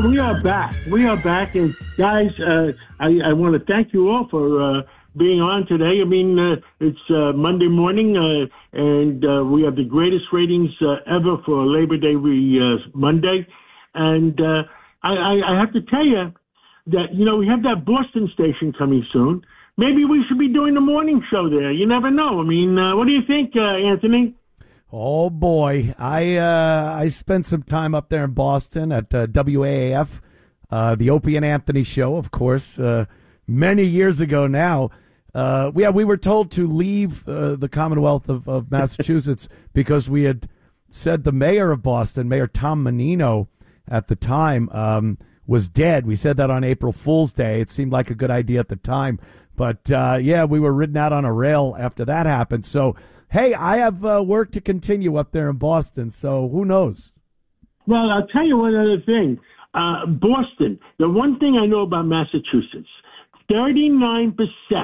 we are back. We are back. And guys, I want to thank you all for being on today. I mean, it's Monday morning, and we have the greatest ratings ever for Labor Day Monday. And I have to tell you that, we have that Boston station coming soon. Maybe we should be doing the morning show there. You never know. I mean, what do you think, Anthony? Oh, boy. I spent some time up there in Boston at WAAF, the Opie and Anthony show, of course, many years ago now. We were told to leave the Commonwealth of Massachusetts because we had said the mayor of Boston, Mayor Tom Menino, at the time, was dead. We said that on April Fool's Day. It seemed like a good idea at the time. But, we were ridden out on a rail after that happened. So, hey, I have work to continue up there in Boston, so who knows? Well, I'll tell you one other thing. Boston, the one thing I know about Massachusetts, 39%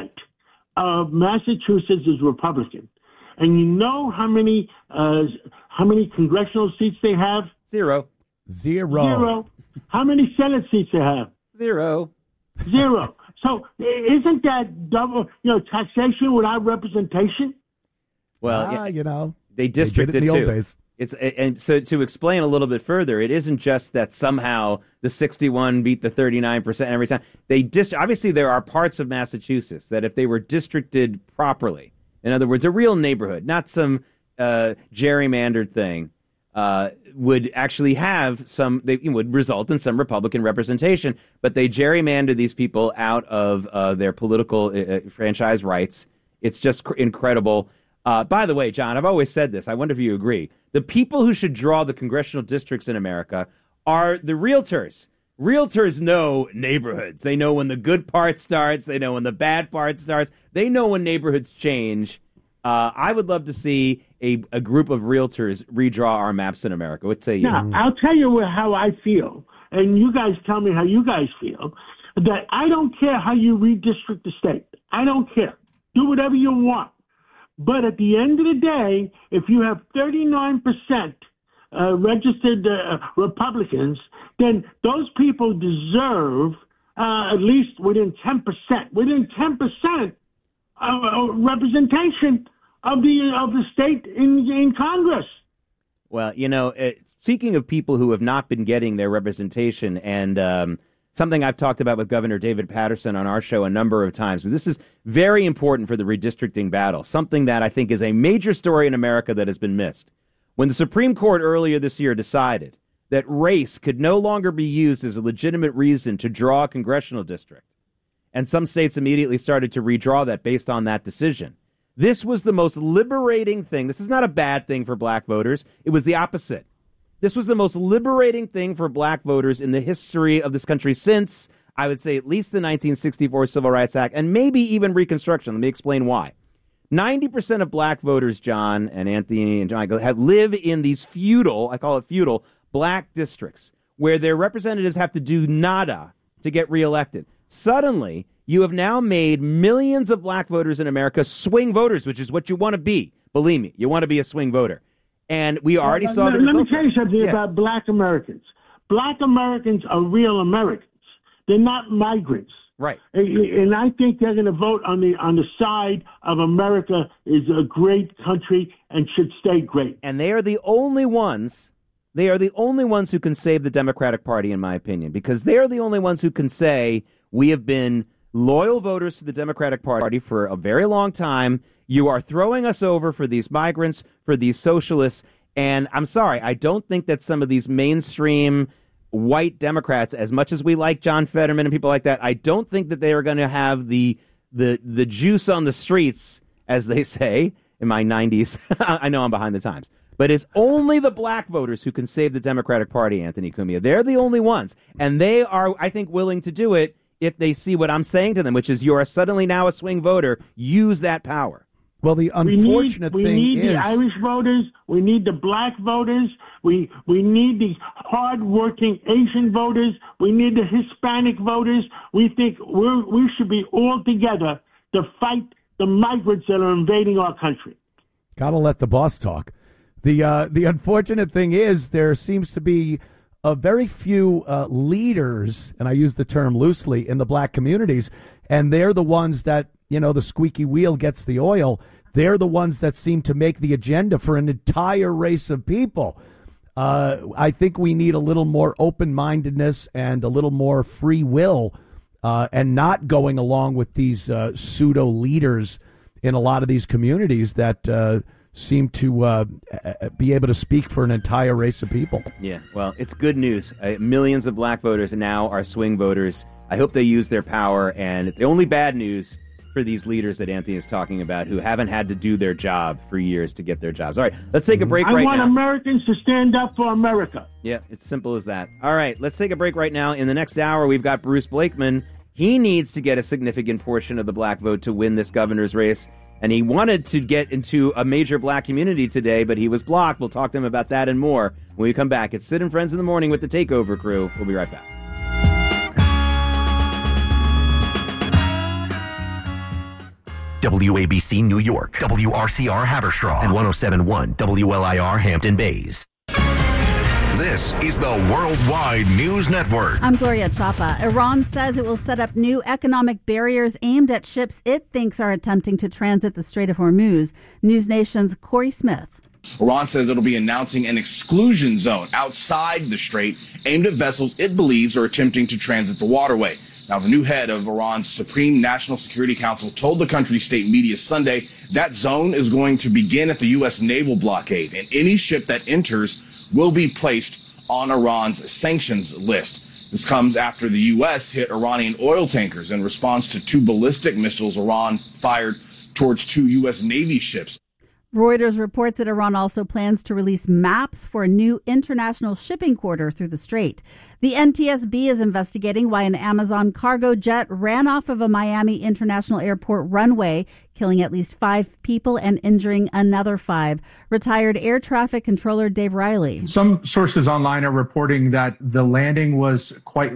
of Massachusetts is Republican. And you know how many congressional seats they have? Zero. How many Senate seats they have? Zero. So isn't that double, taxation without representation? Well, they districted they did it in the old too. Days. And so to explain a little bit further, it isn't just that somehow the 61 beat the 39% every time. Obviously there are parts of Massachusetts that if they were districted properly, in other words, a real neighborhood, not some gerrymandered thing, would actually have would result in some Republican representation. But they gerrymander these people out of their political franchise rights. It's just incredible. By the way, John, I've always said this. I wonder if you agree. The people who should draw the congressional districts in America are the realtors. Realtors know neighborhoods. They know when the good part starts. They know when the bad part starts. They know when neighborhoods change. I would love to see a group of realtors redraw our maps in America. What say you? Now, I'll tell you how I feel, and you guys tell me how you guys feel, that I don't care how you redistrict the state. I don't care. Do whatever you want. But at the end of the day, if you have 39% registered Republicans, then those people deserve at least within 10%. Within 10% representation of the state in Congress. Well, speaking of people who have not been getting their representation, and something I've talked about with Governor David Paterson on our show a number of times. So this is very important for the redistricting battle, something that I think is a major story in America that has been missed. When the Supreme Court earlier this year decided that race could no longer be used as a legitimate reason to draw a congressional district, and some states immediately started to redraw that based on that decision, this was the most liberating thing. This is not a bad thing for black voters. It was the opposite. This was the most liberating thing for black voters in the history of this country since, I would say, at least the 1964 Civil Rights Act, and maybe even Reconstruction. Let me explain why. 90% of black voters, John and Anthony and John, live in these feudal, I call it feudal, black districts, where their representatives have to do nada to get reelected. Suddenly, you have now made millions of black voters in America swing voters, which is what you want to be. Believe me, you want to be a swing voter. And we already saw the results. Let me tell you something about black Americans. Black Americans are real Americans. They're not migrants. Right. And I think they're going to vote on the side of America is a great country and should stay great. And they are the only ones. They are the only ones who can save the Democratic Party, in my opinion, because they are the only ones who can say we have been loyal voters to the Democratic Party for a very long time. You are throwing us over for these migrants, for these socialists. And I'm sorry, I don't think that some of these mainstream white Democrats, as much as we like John Fetterman and people like that, I don't think that they are going to have the juice on the streets, as they say in my 90s. I know I'm behind the times. But it's only the black voters who can save the Democratic Party, Anthony Cumia. They're the only ones. And they are, I think, willing to do it if they see what I'm saying to them, which is you're suddenly now a swing voter. Use that power. Well, the unfortunate thing is... We need the Irish voters. We need the black voters. We need the hard-working Asian voters. We need the Hispanic voters. We think we should be all together to fight the migrants that are invading our country. Gotta let the boss talk. The unfortunate thing is there seems to be very few leaders, and I use the term loosely, in the black communities, and they're the ones that, the squeaky wheel gets the oil. They're the ones that seem to make the agenda for an entire race of people. I think we need a little more open-mindedness and a little more free will, and not going along with these pseudo-leaders in a lot of these communities that seem to be able to speak for an entire race of people. Yeah, well, it's good news. Millions of black voters now are swing voters. I hope they use their power, and it's the only bad news for these leaders that Anthony is talking about who haven't had to do their job for years to get their jobs. All right, let's take a break right now. I want Americans to stand up for America. Yeah, it's simple as that. All right, let's take a break right now. In the next hour, we've got Bruce Blakeman. He needs to get a significant portion of the black vote to win this governor's race. And he wanted to get into a major black community today, but he was blocked. We'll talk to him about that and more when we come back. It's Sid and Friends in the Morning with the Takeover Crew. We'll be right back. WABC New York, WRCR Haverstraw, and 107.1 WLIR Hampton Bays. This is the Worldwide News Network. I'm Gloria Chapa. Iran says it will set up new economic barriers aimed at ships it thinks are attempting to transit the Strait of Hormuz. News Nation's Corey Smith. Iran says it'll be announcing an exclusion zone outside the strait aimed at vessels it believes are attempting to transit the waterway. Now, the new head of Iran's Supreme National Security Council told the country's state media Sunday that zone is going to begin at the U.S. naval blockade, and any ship that enters will be placed on Iran's sanctions list. This comes after the U.S. hit Iranian oil tankers in response to 2 ballistic missiles Iran fired towards 2 U.S. Navy ships. Reuters reports that Iran also plans to release maps for a new international shipping corridor through the strait. The NTSB is investigating why an Amazon cargo jet ran off of a Miami International Airport runway, killing at least 5 people and injuring another 5. Retired air traffic controller Dave Riley. Some sources online are reporting that the landing was quite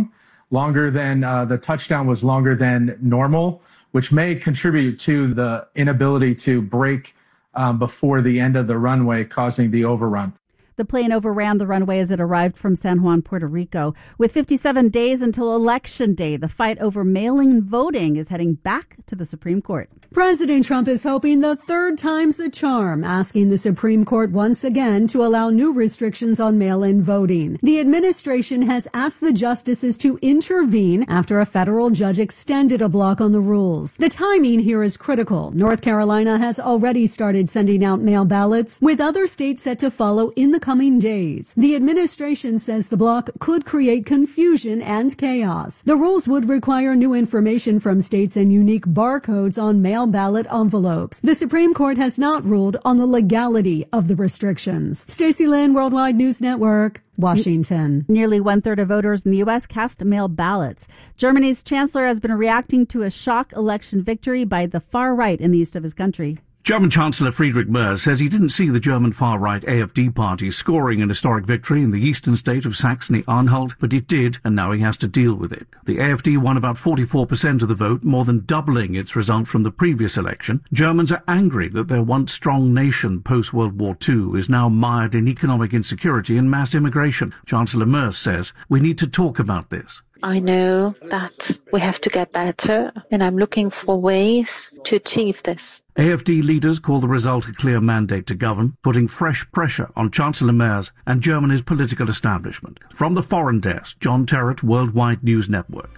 longer than the touchdown was longer than normal, which may contribute to the inability to brake before the end of the runway, causing the overrun. The plane overran the runway as it arrived from San Juan, Puerto Rico. With 57 days until Election Day, the fight over mail-in voting is heading back to the Supreme Court. President Trump is hoping the third time's a charm, asking the Supreme Court once again to allow new restrictions on mail-in voting. The administration has asked the justices to intervene after a federal judge extended a block on the rules. The timing here is critical. North Carolina has already started sending out mail ballots, with other states set to follow in the coming days. The administration says the block could create confusion and chaos. The rules would require new information from states and unique barcodes on mail ballot envelopes. The Supreme Court has not ruled on the legality of the restrictions. Stacey Lynn, Worldwide News Network, Washington. Nearly 1/3 of voters in the U.S. cast mail ballots. Germany's chancellor has been reacting to a shock election victory by the far right in the east of his country. German Chancellor Friedrich Merz says he didn't see the German far-right AfD party scoring an historic victory in the eastern state of Saxony-Anhalt, but it did, and now he has to deal with it. The AfD won about 44% of the vote, more than doubling its result from the previous election. Germans are angry that their once strong nation post-World War II is now mired in economic insecurity and mass immigration. Chancellor Merz says, "We need to talk about this." I know that we have to get better, and I'm looking for ways to achieve this. AfD leaders call the result a clear mandate to govern, putting fresh pressure on Chancellor Merz and Germany's political establishment. From the Foreign Desk, John Terrett, Worldwide News Network.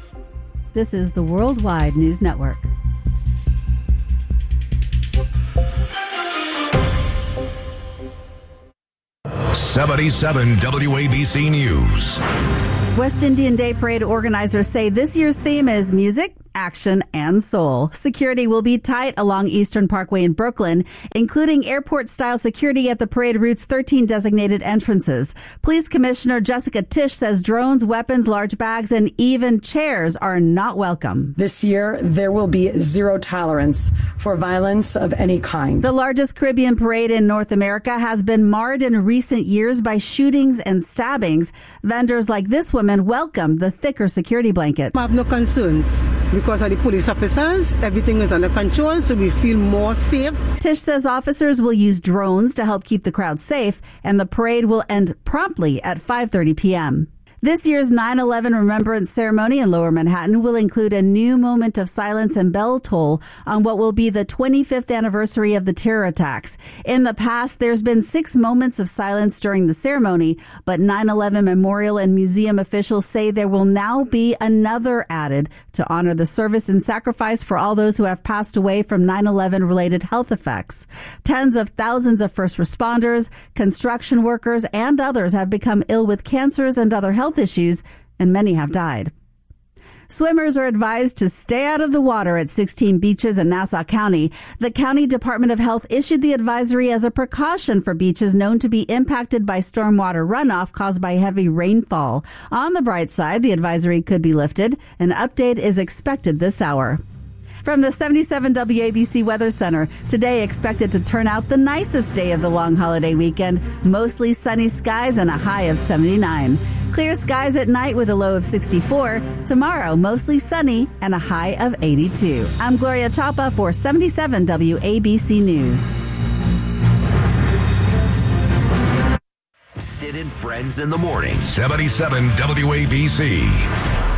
This is the Worldwide News Network. '77 WABC News. West Indian Day Parade organizers say this year's theme is music, action, and soul. Security will be tight along Eastern Parkway in Brooklyn, including airport-style security at the parade route's 13 designated entrances. Police Commissioner Jessica Tisch says drones, weapons, large bags, and even chairs are not welcome. This year, there will be zero tolerance for violence of any kind. The largest Caribbean parade in North America has been marred in recent years by shootings and stabbings. Vendors like this woman welcome the thicker security blanket. I have no concerns because of the police officers. Everything is under control, so we feel more safe. Tish says officers will use drones to help keep the crowd safe, and the parade will end promptly at 5:30 p.m. This year's 9/11 Remembrance Ceremony in Lower Manhattan will include a new moment of silence and bell toll on what will be the 25th anniversary of the terror attacks. In the past, there's been 6 moments of silence during the ceremony, but 9/11 Memorial and Museum officials say there will now be another added to honor the service and sacrifice for all those who have passed away from 9/11 related health effects. Tens of thousands of first responders, construction workers, and others have become ill with cancers and other health issues, and many have died. Swimmers are advised to stay out of the water at 16 beaches in Nassau County. The County Department of Health issued the advisory as a precaution for beaches known to be impacted by stormwater runoff caused by heavy rainfall. On the bright side, the advisory could be lifted. An update is expected this hour. From the 77 WABC Weather Center, today expected to turn out the nicest day of the long holiday weekend. Mostly sunny skies and a high of 79. Clear skies at night with a low of 64. Tomorrow, mostly sunny and a high of 82. I'm Gloria Chapa for 77 WABC News. Sid and Friends in the Morning. 77 WABC.